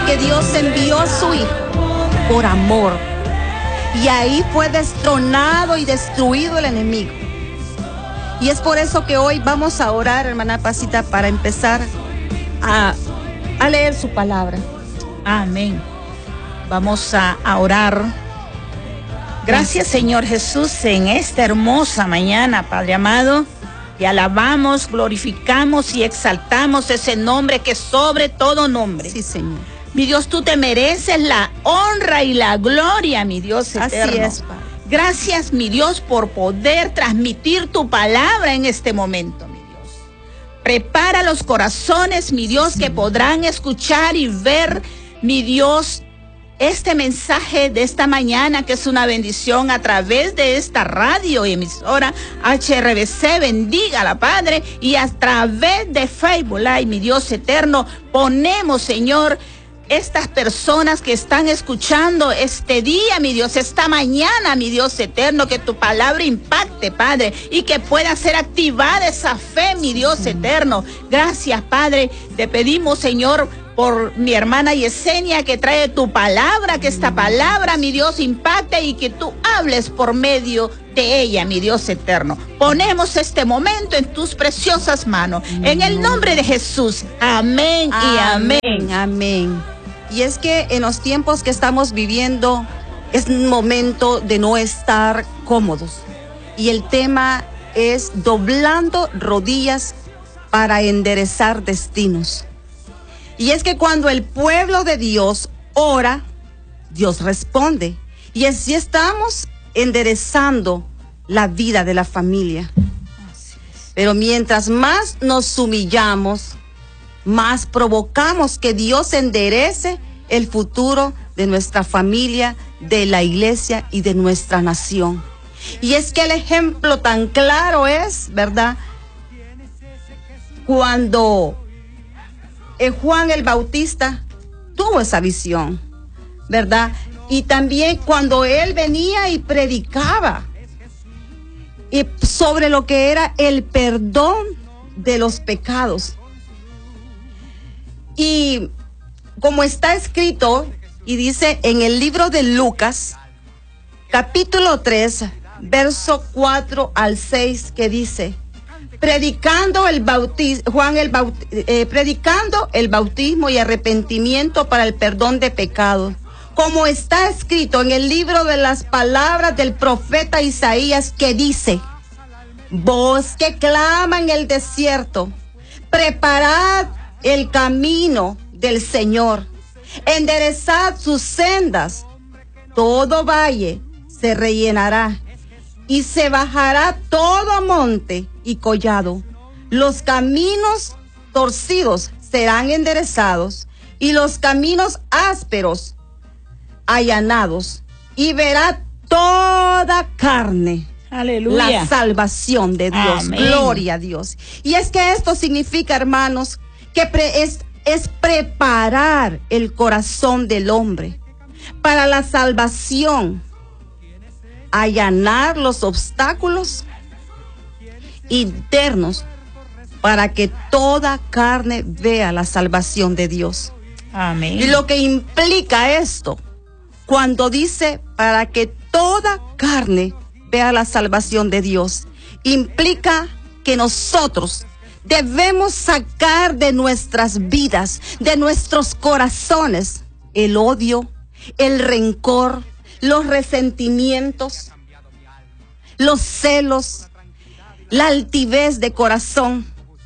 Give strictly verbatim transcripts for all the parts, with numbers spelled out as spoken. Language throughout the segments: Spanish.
que Dios envió a su Hijo por amor. Y ahí fue destronado y destruido el enemigo. Y es por eso que hoy vamos a orar, hermana Pasita, para empezar a, a leer su palabra. Amén. Vamos a, a orar. Gracias, Señor Jesús, en esta hermosa mañana, Padre amado. Te alabamos, glorificamos y exaltamos ese nombre que es sobre todo nombre. Sí, Señor. Mi Dios, tú te mereces la honra y la gloria, mi Dios eterno. Así es, Padre. Gracias, mi Dios, por poder transmitir tu palabra en este momento, mi Dios. Prepara los corazones, mi Dios, sí, que podrán escuchar y ver, mi Dios, este mensaje de esta mañana, que es una bendición a través de esta radio y emisora H R B C. Bendígala, Padre, y a través de Facebook Live, mi Dios eterno, ponemos, Señor, estas personas que están escuchando este día, mi Dios, esta mañana, mi Dios eterno, que tu palabra impacte, Padre, y que pueda ser activada esa fe, mi Dios eterno. Gracias, Padre. Te pedimos, Señor, por mi hermana Yesenia, que trae tu palabra, que esta palabra, mi Dios, impacte y que tú hables por medio de ella, mi Dios eterno. Ponemos este momento en tus preciosas manos, en el nombre de Jesús. Amén y amén. Amén. Amén. Y es que en los tiempos que estamos viviendo es un momento de no estar cómodos. Y el tema es doblando rodillas para enderezar destinos. Y es que cuando el pueblo de Dios ora, Dios responde. Y así estamos enderezando la vida de la familia. Pero mientras más nos humillamos, más provocamos que Dios enderece el futuro de nuestra familia, de la iglesia y de nuestra nación. Y es que el ejemplo tan claro es, ¿verdad? Cuando eh, Juan el Bautista tuvo esa visión, ¿verdad? Y también cuando él venía y predicaba y sobre lo que era el perdón de los pecados. Y como está escrito, y dice en el libro de Lucas, capítulo tres, verso cuatro al seis, que dice, predicando el bautismo, Juan el baut, eh, predicando el bautismo y arrepentimiento para el perdón de pecados, como está escrito en el libro de las palabras del profeta Isaías, que dice, voz que clama en el desierto, preparad el camino del Señor, enderezad sus sendas, todo valle se rellenará y se bajará todo monte y collado, los caminos torcidos serán enderezados y los caminos ásperos allanados, y verá toda carne Aleluya. La salvación de Dios. Amén. Gloria a Dios. Y es que esto significa, hermanos, que pre es, es preparar el corazón del hombre para la salvación, allanar los obstáculos internos para que toda carne vea la salvación de Dios. Amén. Y lo que implica esto, cuando dice para que toda carne vea la salvación de Dios, implica que nosotros debemos sacar de nuestras vidas, de nuestros corazones, el odio, el rencor, los resentimientos, los celos, la altivez de corazón,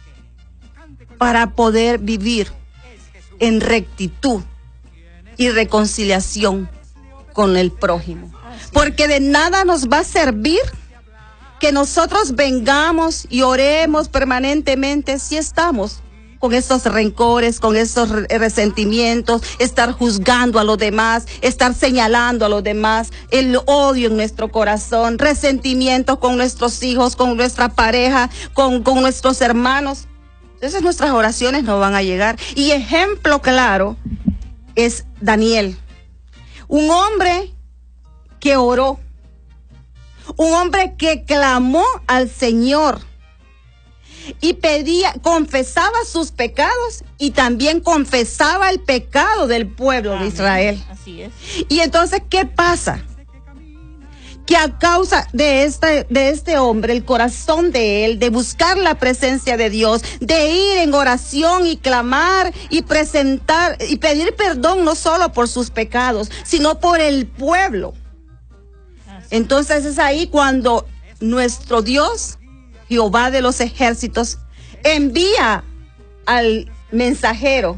para poder vivir en rectitud y reconciliación con el prójimo. Porque de nada nos va a servir que nosotros vengamos y oremos permanentemente si estamos con esos rencores, con esos resentimientos, estar juzgando a los demás, estar señalando a los demás, el odio en nuestro corazón, resentimientos con nuestros hijos, con nuestra pareja, con, con nuestros hermanos. Entonces nuestras oraciones no van a llegar. Y ejemplo claro es Daniel, un hombre que oró, un hombre que clamó al Señor, y pedía, confesaba sus pecados y también confesaba el pecado del pueblo Amén. De Israel. Así es. Y entonces, ¿qué pasa? Que a causa de este, de este hombre, el corazón de él, de buscar la presencia de Dios, de ir en oración y clamar y presentar y pedir perdón no solo por sus pecados, sino por el pueblo. Entonces es ahí cuando nuestro Dios, Jehová de los ejércitos, envía al mensajero,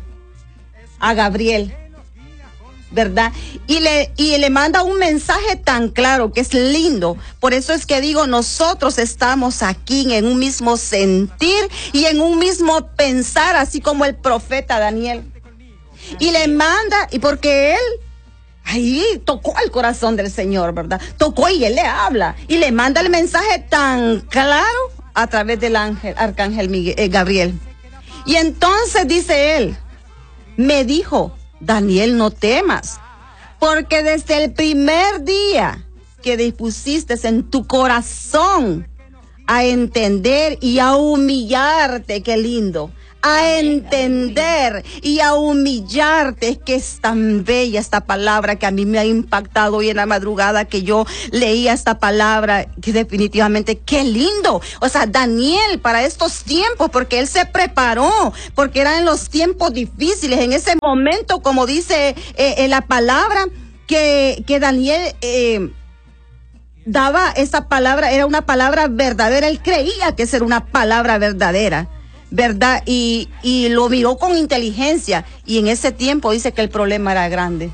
a Gabriel, ¿verdad? Y le, y le manda un mensaje tan claro que es lindo. Por eso es que digo, nosotros estamos aquí en un mismo sentir y en un mismo pensar, así como el profeta Daniel. Y le manda, y porque él ahí tocó el corazón del Señor, ¿verdad? Tocó y él le habla y le manda el mensaje tan claro a través del ángel, arcángel Miguel, eh, Gabriel. Y entonces dice él, me dijo, Daniel, no temas, porque desde el primer día que dispusiste en tu corazón a entender y a humillarte, qué lindo, a entender y a humillarte, es que es tan bella esta palabra que a mí me ha impactado hoy en la madrugada que yo leía esta palabra, que definitivamente qué lindo. O sea, Daniel para estos tiempos, porque él se preparó, porque eran los tiempos difíciles, en ese momento, como dice eh, en la palabra, que, que Daniel eh, daba esa palabra, era una palabra verdadera, él creía que esa era una palabra verdadera, ¿verdad? Y, y lo miró con inteligencia, y en ese tiempo dice que el problema era grande.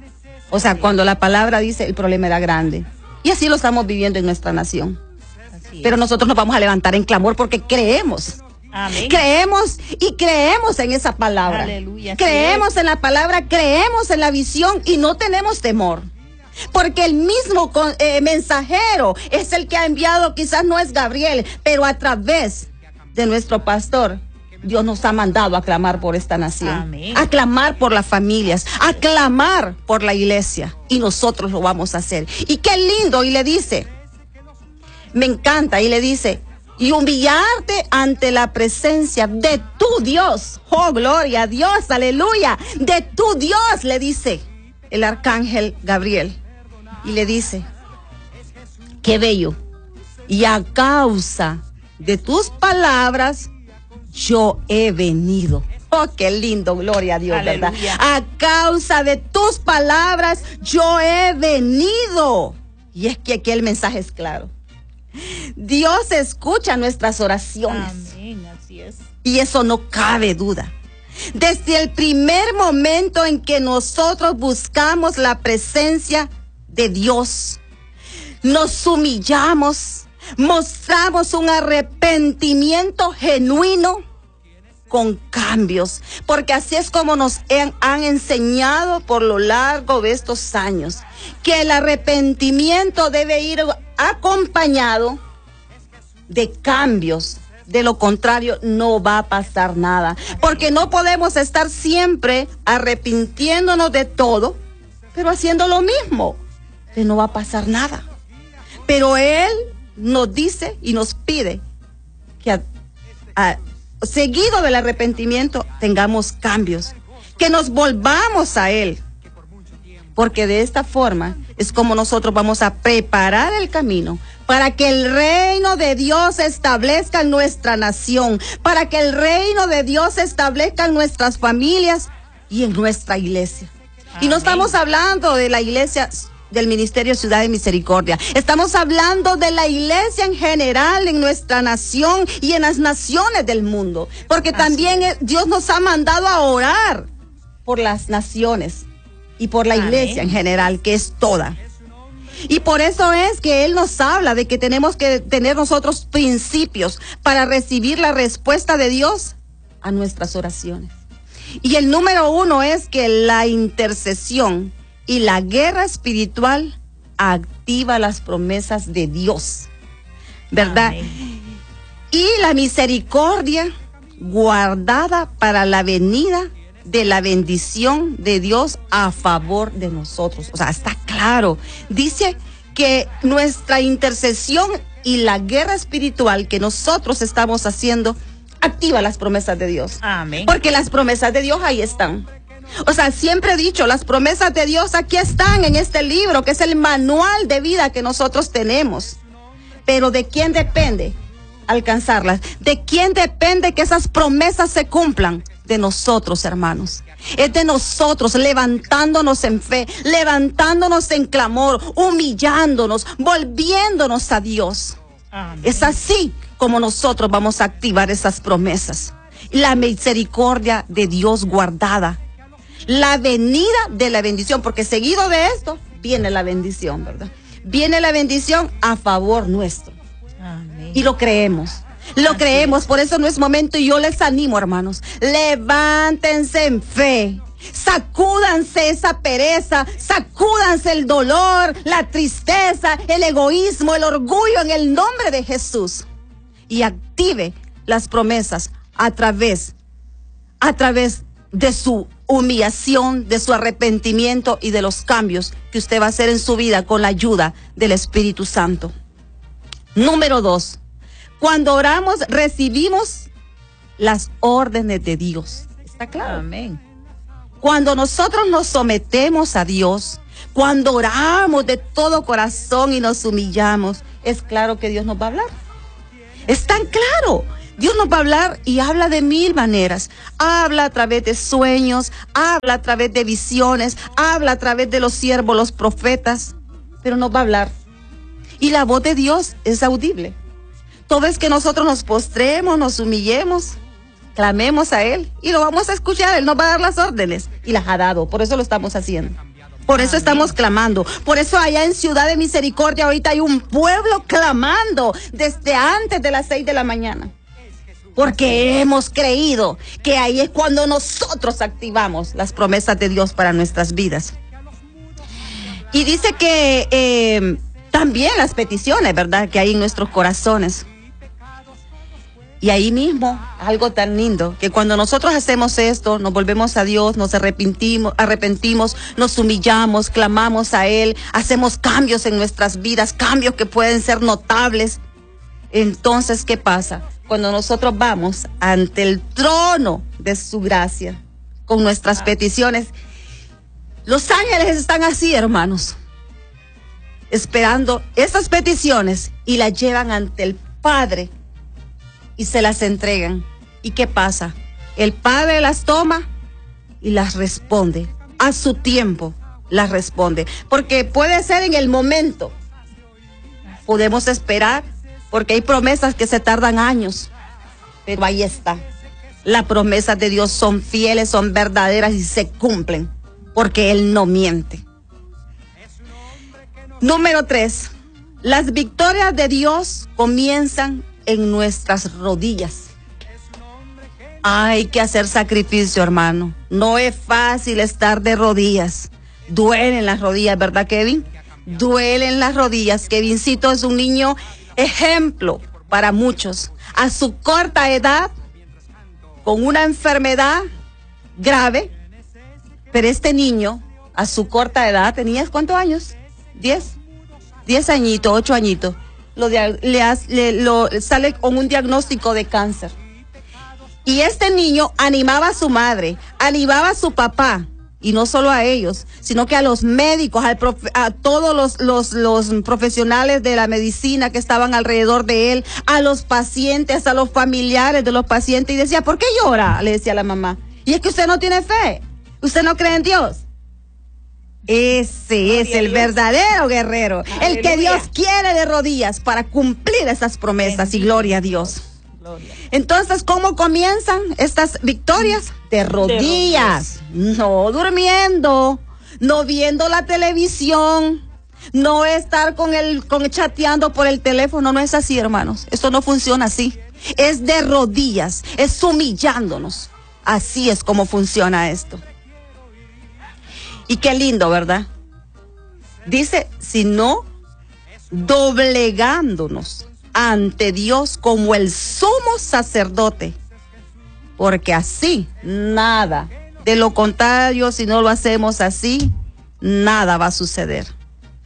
O sea, cuando la palabra dice el problema era grande. Y así lo estamos viviendo en nuestra nación. Pero nosotros nos vamos a levantar en clamor porque creemos. Amén. Creemos y creemos en esa palabra. Aleluya. Creemos en la palabra, creemos en la visión y no tenemos temor. Porque el mismo eh, mensajero es el que ha enviado, quizás no es Gabriel, pero a través de nuestro pastor, Dios nos ha mandado a clamar por esta nación. Amén. A clamar por las familias, a clamar por la iglesia, y nosotros lo vamos a hacer. Y qué lindo, y le dice, me encanta, y le dice, y humillarte ante la presencia de tu Dios. Oh, gloria a Dios, aleluya, de tu Dios, le dice el arcángel Gabriel, y le dice, qué bello, y a causa de tus palabras yo he venido. Oh, qué lindo, gloria a Dios, aleluya. ¿Verdad? A causa de tus palabras yo he venido. Y es que aquí el mensaje es claro. Dios escucha nuestras oraciones. Amén, así es. Y eso no cabe duda. Desde el primer momento en que nosotros buscamos la presencia de Dios, nos humillamos, mostramos un arrepentimiento genuino con cambios, porque así es como nos han, han enseñado por lo largo de estos años, que el arrepentimiento debe ir acompañado de cambios. De lo contrario, no va a pasar nada, porque no podemos estar siempre arrepintiéndonos de todo, pero haciendo lo mismo, que no va a pasar nada. Pero Él nos dice y nos pide que a, a, seguido del arrepentimiento tengamos cambios, que nos volvamos a Él, porque de esta forma es como nosotros vamos a preparar el camino para que el reino de Dios se establezca en nuestra nación, para que el reino de Dios se establezca en nuestras familias y en nuestra iglesia. Amén. Y no estamos hablando de la iglesia del Ministerio Ciudad de Misericordia. Estamos hablando de la iglesia en general en nuestra nación y en las naciones del mundo, porque Así también es. Dios nos ha mandado a orar por las naciones y por la Amén. Iglesia en general, que es toda. Y por eso es que Él nos habla de que tenemos que tener nosotros principios para recibir la respuesta de Dios a nuestras oraciones. Y el número uno es que la intercesión y la guerra espiritual activa las promesas de Dios, ¿verdad? Amén. Y la misericordia guardada para la venida de la bendición de Dios a favor de nosotros. O sea, está claro. Dice que nuestra intercesión y la guerra espiritual que nosotros estamos haciendo activa las promesas de Dios. Amén. Porque las promesas de Dios ahí están. O sea, siempre he dicho, las promesas de Dios aquí están en este libro, que es el manual de vida que nosotros tenemos. Pero ¿de quién depende alcanzarlas? ¿De quién depende que esas promesas se cumplan? De nosotros, hermanos. Es de nosotros levantándonos en fe, levantándonos en clamor, humillándonos, volviéndonos a Dios. Amén. Es así como nosotros vamos a activar esas promesas. La misericordia de Dios guardada. La venida de la bendición, porque seguido de esto viene la bendición, ¿verdad? Viene la bendición a favor nuestro. Amén. Y lo creemos. Lo Así creemos, es. Por eso no es momento y yo les animo, hermanos. Levántense en fe. Sacúdanse esa pereza, sacúdanse el dolor, la tristeza, el egoísmo, el orgullo en el nombre de Jesús. Y active las promesas a través, a través de su humillación, de su arrepentimiento y de los cambios que usted va a hacer en su vida con la ayuda del Espíritu Santo. Número dos. Cuando oramos, recibimos las órdenes de Dios. ¿Está claro? Amén. Cuando nosotros nos sometemos a Dios, cuando oramos de todo corazón y nos humillamos, es claro que Dios nos va a hablar. Es tan claro. Dios nos va a hablar y habla de mil maneras. Habla a través de sueños, habla a través de visiones, habla a través de los siervos, los profetas, pero nos va a hablar. Y la voz de Dios es audible. Todo es que nosotros nos postremos, nos humillemos, clamemos a Él y lo vamos a escuchar. Él nos va a dar las órdenes y las ha dado. Por eso lo estamos haciendo. Por eso Amén. Estamos clamando. Por eso allá en Ciudad de Misericordia ahorita hay un pueblo clamando desde antes de las seis de la mañana. Porque hemos creído que ahí es cuando nosotros activamos las promesas de Dios para nuestras vidas. Y dice que eh, también las peticiones, ¿verdad?, que hay en nuestros corazones. Y ahí mismo, algo tan lindo, que cuando nosotros hacemos esto, nos volvemos a Dios, nos arrepentimos, arrepentimos, nos humillamos, clamamos a Él, hacemos cambios en nuestras vidas, cambios que pueden ser notables. Entonces, ¿qué pasa? Cuando nosotros vamos ante el trono de su gracia, con nuestras peticiones, los ángeles están así, hermanos, esperando esas peticiones y las llevan ante el Padre y se las entregan. ¿Y qué pasa? El Padre las toma y las responde. A su tiempo las responde. Porque puede ser en el momento. Podemos esperar, porque hay promesas que se tardan años. Pero ahí está. Las promesas de Dios son fieles, son verdaderas y se cumplen. Porque Él no miente. Número tres. Las victorias de Dios comienzan en nuestras rodillas. Hay que hacer sacrificio, hermano. No es fácil estar de rodillas. Duelen las rodillas, ¿verdad, Kevin? Duelen las rodillas. Kevincito es un niño ejemplo para muchos. A su corta edad, con una enfermedad grave, pero este niño, a su corta edad, ¿tenías cuántos años? ¿Diez? Diez añitos, ocho añitos. Lo, de, le, le, lo sale con un diagnóstico de cáncer. Y este niño animaba a su madre, animaba a su papá, y no solo a ellos, sino que a los médicos, al profe, a todos los, los, los profesionales de la medicina que estaban alrededor de él, a los pacientes, a los familiares de los pacientes, y decía, ¿por qué llora?, le decía la mamá. Y es que usted no tiene fe, usted no cree en Dios. Ese es el verdadero guerrero, el que Dios quiere de rodillas para cumplir esas promesas, y gloria a Dios. Entonces, ¿cómo comienzan estas victorias? De rodillas, no durmiendo, no viendo la televisión, no estar con el, con chateando por el teléfono. No es así, hermanos. Esto no funciona así. Es de rodillas, es humillándonos. Así es como funciona esto. Y qué lindo, ¿verdad? Dice, sino doblegándonos ante Dios como el sumo sacerdote, porque así nada, de lo contrario, si no lo hacemos así, nada va a suceder.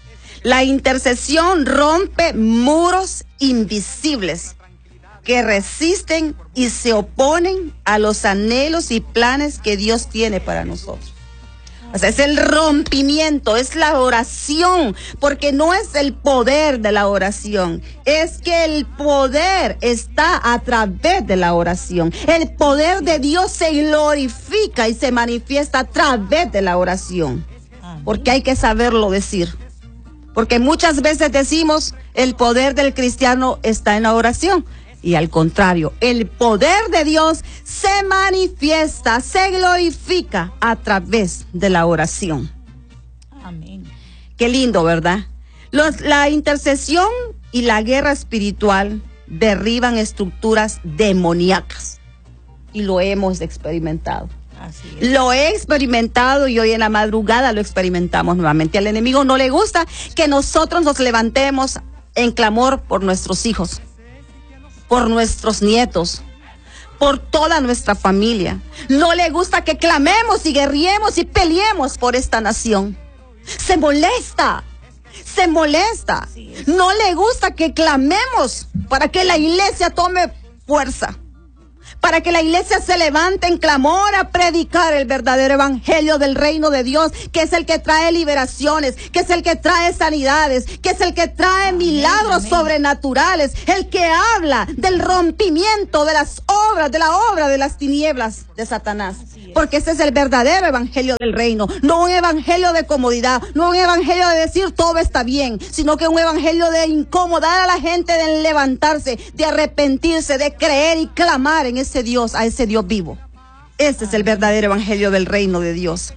La intercesión rompe muros invisibles que resisten y se oponen a los anhelos y planes que Dios tiene para nosotros. O sea, es el rompimiento, es la oración, porque no es el poder de la oración, es que el poder está a través de la oración. El poder de Dios se glorifica y se manifiesta a través de la oración, porque hay que saberlo decir. Porque muchas veces decimos, el poder del cristiano está en la oración. Y al contrario, el poder de Dios se manifiesta, se glorifica a través de la oración. Amén. Qué lindo, ¿verdad? Los, la intercesión y la guerra espiritual derriban estructuras demoníacas. Y lo hemos experimentado. Así es. Lo he experimentado y hoy en la madrugada lo experimentamos nuevamente. Al enemigo no le gusta que nosotros nos levantemos en clamor por nuestros hijos, por nuestros nietos, por toda nuestra familia. No le gusta que clamemos y guerriemos y peleemos por esta nación. Se molesta, se molesta. No le gusta que clamemos para que la iglesia tome fuerza, para que la iglesia se levante en clamor a predicar el verdadero evangelio del reino de Dios, que es el que trae liberaciones, que es el que trae sanidades, que es el que trae milagros amén, sobrenaturales, el que habla del rompimiento de las obras, de la obra de las tinieblas de Satanás. Porque ese es el verdadero evangelio del reino, no un evangelio de comodidad, no un evangelio de decir todo está bien, sino que un evangelio de incomodar a la gente, de levantarse, de arrepentirse, de creer y clamar en ese Dios, a ese Dios vivo. Este es el verdadero evangelio del reino de Dios.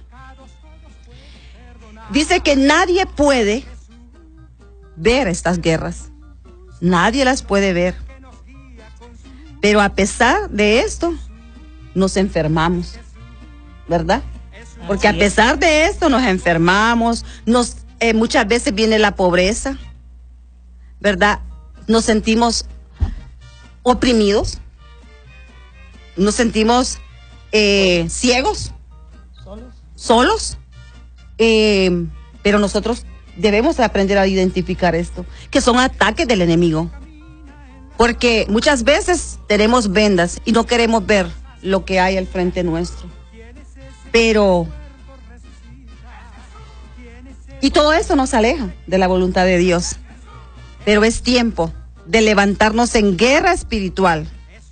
Dice que nadie puede ver estas guerras, nadie las puede ver, pero a pesar de esto, nos enfermamos, ¿verdad? Porque a pesar de esto nos enfermamos, nos eh, muchas veces viene la pobreza, ¿verdad? Nos sentimos oprimidos, nos sentimos eh, ciegos, solos, solos eh, pero nosotros debemos aprender a identificar esto, que son ataques del enemigo, porque muchas veces tenemos vendas y no queremos ver lo que hay al frente nuestro. Pero, y todo eso nos aleja de la voluntad de Dios. Pero es tiempo de levantarnos en guerra espiritual,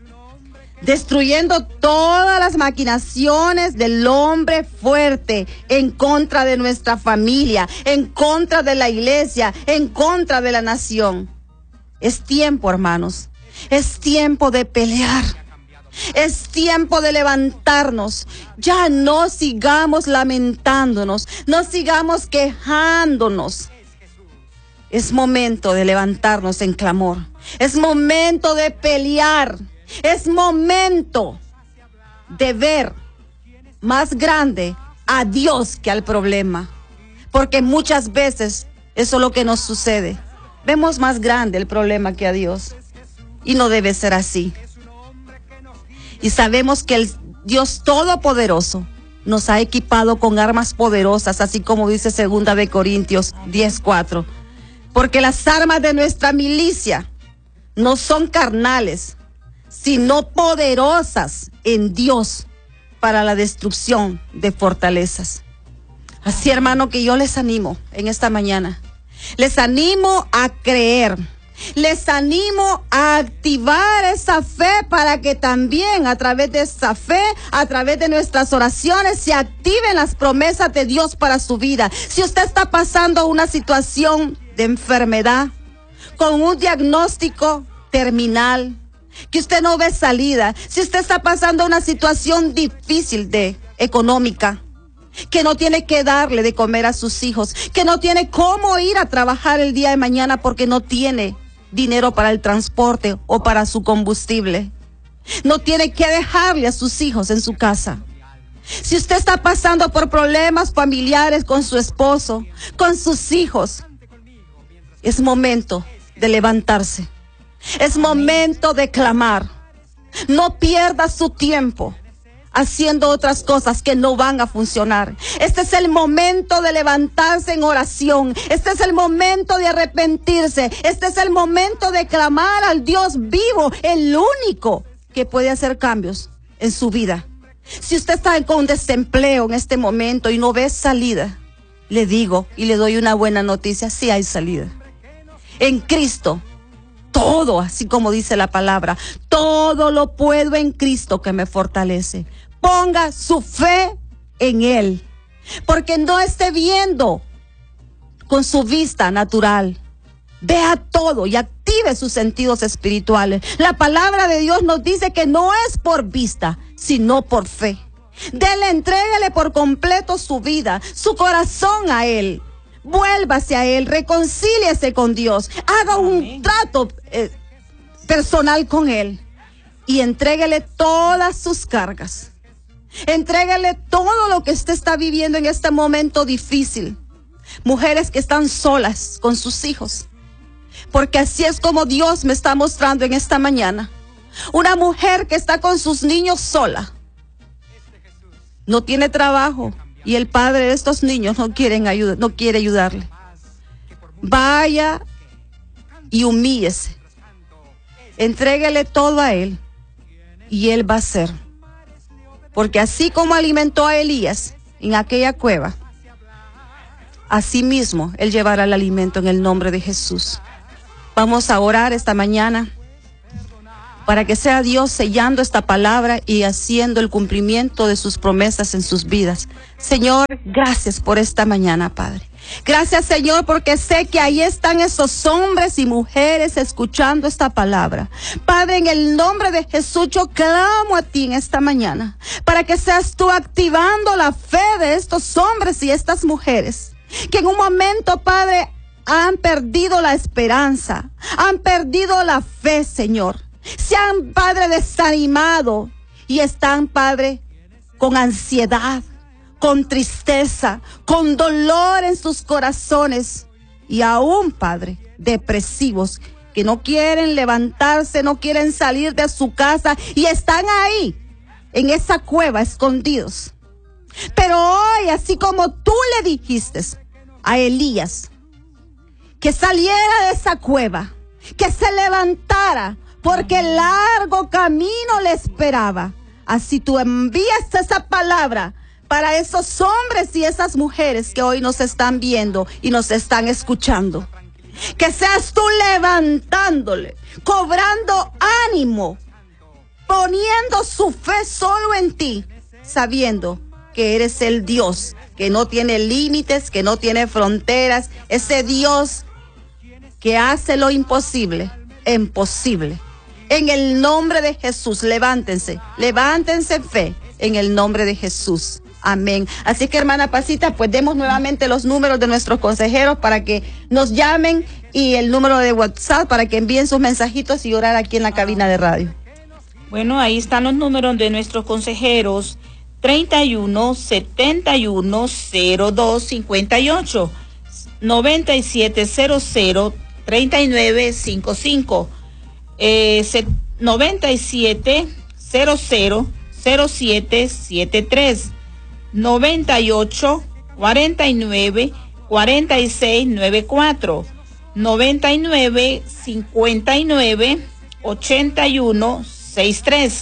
destruyendo todas las maquinaciones del hombre fuerte en contra de nuestra familia, en contra de la iglesia, en contra de la nación. Es tiempo, hermanos, es tiempo de pelear. Es tiempo de levantarnos. Ya no sigamos lamentándonos, no sigamos quejándonos. Es momento de levantarnos en clamor. Es momento de pelear. Es momento de ver más grande a Dios que al problema. Porque muchas veces eso es lo que nos sucede. Vemos más grande el problema que a Dios. Y no debe ser así. Y sabemos que el Dios Todopoderoso nos ha equipado con armas poderosas, así como dice segunda de Corintios diez cuatro. Porque las armas de nuestra milicia no son carnales, sino poderosas en Dios para la destrucción de fortalezas. Así, hermano, que yo les animo en esta mañana. Les animo a creer. Les animo a activar esa fe para que también a través de esa fe, a través de nuestras oraciones, se activen las promesas de Dios para su vida. Si usted está pasando una situación de enfermedad, con un diagnóstico terminal, que usted no ve salida, si usted está pasando una situación difícil de económica, que no tiene que darle de comer a sus hijos, que no tiene cómo ir a trabajar el día de mañana porque no tiene dinero para el transporte o para su combustible, no tiene que dejarle a sus hijos en su casa. Si usted está pasando por problemas familiares con su esposo, con sus hijos, es momento de levantarse. Es momento de clamar. No pierda su tiempo. haciendo otras cosas que no van a funcionar. Este es el momento de levantarse en oración. Este es el momento de arrepentirse. Este es el momento de clamar al Dios vivo, el único que puede hacer cambios en su vida. Si usted está con desempleo en este momento y no ve salida, le digo y le doy una buena noticia: sí hay salida. En Cristo, todo, así como dice la palabra, todo lo puedo en Cristo que me fortalece. Ponga su fe en Él, porque no esté viendo con su vista natural. Vea todo y active sus sentidos espirituales. La palabra de Dios nos dice que no es por vista, sino por fe. Dele, entrégale por completo su vida, su corazón a Él. Vuélvase a Él, reconcíliese con Dios, haga un Amén. trato eh, personal con Él y entréguele todas sus cargas. Entrégale todo lo que usted está viviendo en este momento difícil. Mujeres que están solas con sus hijos, porque así es como Dios me está mostrando en esta mañana. Una mujer que está con sus niños sola, no tiene trabajo y el padre de estos niños no quieren ayuda, no quiere ayudarle. Vaya y humíllese, entréguele todo a Él y Él va a hacer. Porque así como alimentó a Elías en aquella cueva, así mismo Él llevará el alimento en el nombre de Jesús. Vamos a orar esta mañana para que sea Dios sellando esta palabra y haciendo el cumplimiento de sus promesas en sus vidas. Señor, gracias por esta mañana, Padre. Gracias, Señor, porque sé que ahí están esos hombres y mujeres escuchando esta palabra. Padre, en el nombre de Jesús, yo clamo a ti en esta mañana para que seas tú activando la fe de estos hombres y estas mujeres que en un momento, Padre, han perdido la esperanza, han perdido la fe, Señor. Se han, Padre, desanimado y están, Padre, con ansiedad, con tristeza, con dolor en sus corazones y aún, Padre, depresivos, que no quieren levantarse, no quieren salir de su casa y están ahí, en esa cueva, escondidos. Pero hoy, así como tú le dijiste a Elías que saliera de esa cueva, que se levantara, porque el largo camino le esperaba. Así tú envías esa palabra para esos hombres y esas mujeres que hoy nos están viendo y nos están escuchando. Que seas tú levantándole, cobrando ánimo, poniendo su fe solo en ti, sabiendo que eres el Dios que no tiene límites, que no tiene fronteras, ese Dios que hace lo imposible en posible. En el nombre de Jesús, levántense, levántense en fe, en el nombre de Jesús. Amén. Así que, hermana Pasita, pues demos nuevamente los números de nuestros consejeros para que nos llamen y el número de WhatsApp para que envíen sus mensajitos y orar aquí en la cabina de radio. Bueno, ahí están los números de nuestros consejeros: treinta y uno, setenta y uno, cero dos, cincuenta y ocho, noventa y siete cero cero, treinta y nueve cincuenta y cinco. Eh, noventa y siete cero cero cero siete siete tres, noventa y ocho cuarenta y nueve cuarenta y seis noventa y cuatro, noventa y nueve cincuenta y nueve ochenta y uno sesenta y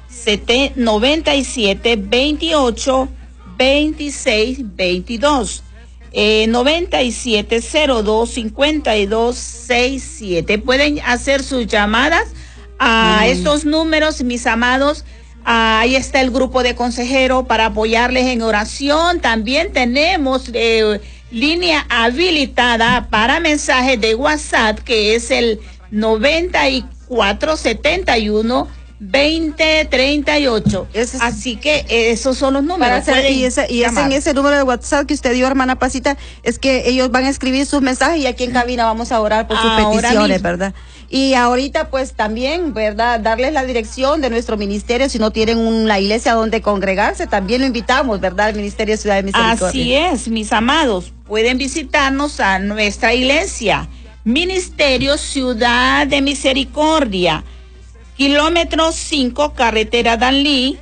tres, noventa y siete veintiocho veintiséis veintidós, Eh, noventa y siete cero dos cincuenta y dos sesenta y siete. Pueden hacer sus llamadas a mm. estos números, mis amados. Ah, ahí está el grupo de consejeros para apoyarles en oración. También tenemos eh, línea habilitada para mensajes de WhatsApp, que es el noventa y cuatro setenta y uno veinte treinta y ocho. Es, así que eh, esos son los números. Hacer, y ese, y ese, en ese número de WhatsApp que usted dio, hermana Pasita, es que ellos van a escribir sus mensajes y aquí en cabina vamos a orar por sus Ahora peticiones, mismo. ¿verdad? Y ahorita pues también, ¿verdad? Darles la dirección de nuestro ministerio, si no tienen una iglesia donde congregarse, también lo invitamos, ¿verdad? Al Ministerio Ciudad de Misericordia. Así es, mis amados, pueden visitarnos a nuestra iglesia, Ministerio Ciudad de Misericordia, kilómetro cinco, carretera Danlí,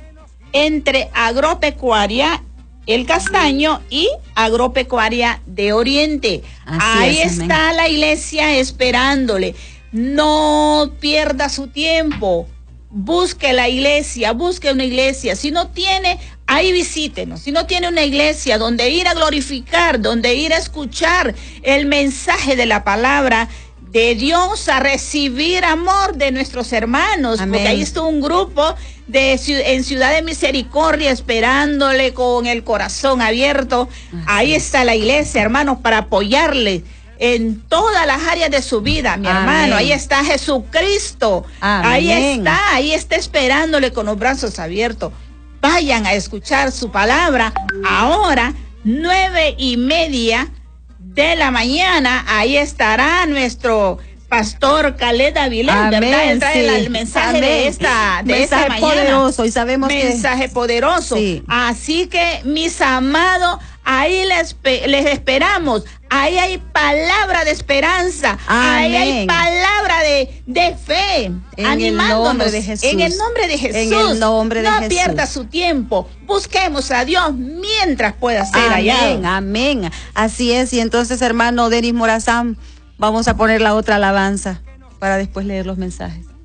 entre Agropecuaria El Castaño y Agropecuaria de Oriente. Así Ahí es, está amén. la iglesia esperándole. No pierda su tiempo. Busque la iglesia, busque una iglesia. Si no tiene, ahí visítenos. Si no tiene una iglesia donde ir a glorificar, donde ir a escuchar el mensaje de la palabra de Dios, a recibir amor de nuestros hermanos, amén. Porque ahí está un grupo de en Ciudad de Misericordia esperándole con el corazón abierto. Así ahí es. está la iglesia, hermanos, para apoyarle en todas las áreas de su vida, mi amén. hermano. Ahí está Jesucristo. Amén. Ahí está, ahí está esperándole con los brazos abiertos. Vayan a escuchar su palabra ahora, nueve y media de la mañana. Ahí estará nuestro pastor Caled Avilés, ¿verdad? Él trae sí. el mensaje Amén. de esta, de esta mensaje mañana. poderoso, y sabemos mensaje que... poderoso. Sí. Así que, mis amados, ahí les, les esperamos. Ahí hay palabra de esperanza. Amén. Ahí hay palabra de, de fe. En animándonos. el nombre de Jesús. En el nombre de Jesús. En el nombre de no Jesús. pierda su tiempo. Busquemos a Dios mientras pueda ser Amén, hallado. amén. Así es. Y entonces, hermano Denis Morazán, vamos a poner la otra alabanza para después leer los mensajes.